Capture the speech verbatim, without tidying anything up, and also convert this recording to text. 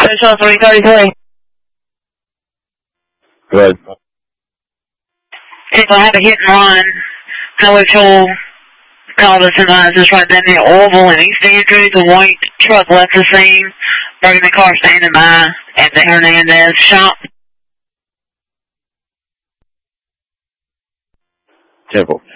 Central three thirty-three. Go ahead. If I have a hit and run, Highway Patrol called us and advised us right down near Orville and East Andrews. The white truck left the scene, bringing the car standing by at the Hernandez shop. Temple.